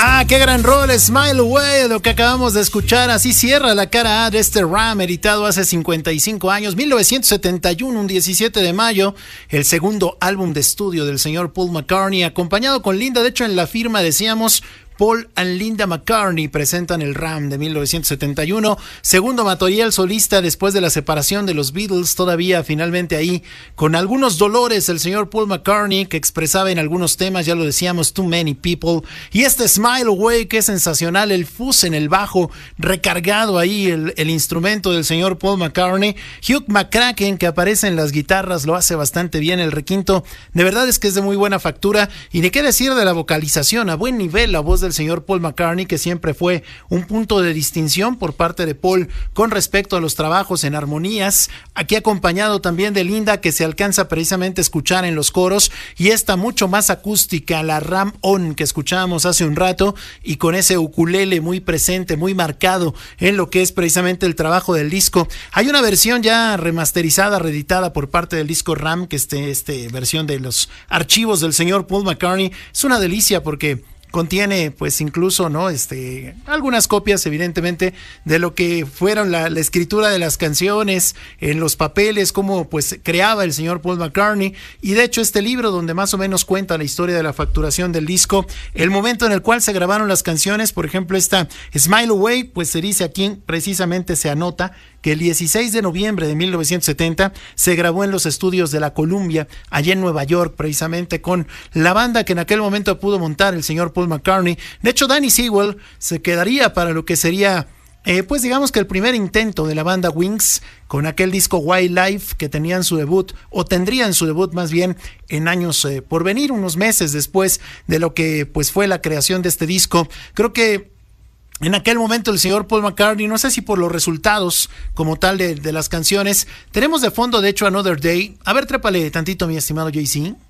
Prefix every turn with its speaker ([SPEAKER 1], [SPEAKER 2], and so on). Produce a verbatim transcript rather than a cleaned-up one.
[SPEAKER 1] Ah, qué gran rol, Smile Away, lo que acabamos de escuchar. Así cierra la cara A de este Ram, editado hace cincuenta y cinco años, mil novecientos setenta y uno, un diecisiete de mayo, el segundo álbum de estudio del señor Paul McCartney, acompañado con Linda. De hecho, en la firma decíamos Paul and Linda McCartney presentan el Ram de mil novecientos setenta y uno, segundo material solista después de la separación de los Beatles, todavía finalmente ahí con algunos dolores el señor Paul McCartney, que expresaba en algunos temas, ya lo decíamos, Too Many People, y este Smile Away, que es sensacional, el fuzz en el bajo, recargado ahí el, el instrumento del señor Paul McCartney. Hugh McCracken, que aparece en las guitarras, lo hace bastante bien, el requinto de verdad es que es de muy buena factura, y de qué decir de la vocalización, a buen nivel la voz del señor Paul McCartney, que siempre fue un punto de distinción por parte de Paul con respecto a los trabajos en armonías, aquí acompañado también de Linda, que se alcanza precisamente a escuchar en los coros, y esta mucho más acústica, la Ram On que escuchábamos hace un rato, y con ese ukulele muy presente, muy marcado en lo que es precisamente el trabajo del disco. Hay una versión ya remasterizada, reeditada por parte del disco Ram, que este, este versión de los archivos del señor Paul McCartney, es una delicia porque contiene pues incluso no este algunas copias evidentemente de lo que fueron la, la escritura de las canciones en los papeles, cómo pues creaba el señor Paul McCartney, y de hecho este libro donde más o menos cuenta la historia de la facturación del disco, el momento en el cual se grabaron las canciones, por ejemplo esta Smile Away, pues se dice aquí, precisamente se anota que el dieciséis de noviembre de mil novecientos setenta se grabó en los estudios de la Columbia, allá en Nueva York, precisamente con la banda que en aquel momento pudo montar el señor Paul McCartney. De hecho, Danny Sewell se quedaría para lo que sería, eh, pues digamos que el primer intento de la banda Wings, con aquel disco Wildlife, que tenían su debut, o tendrían su debut más bien en años eh, por venir, unos meses después de lo que pues fue la creación de este disco. Creo que en aquel momento el señor Paul McCartney, no sé si por los resultados como tal de, de las canciones, tenemos de fondo de hecho Another Day. A ver, trépale tantito mi estimado J C.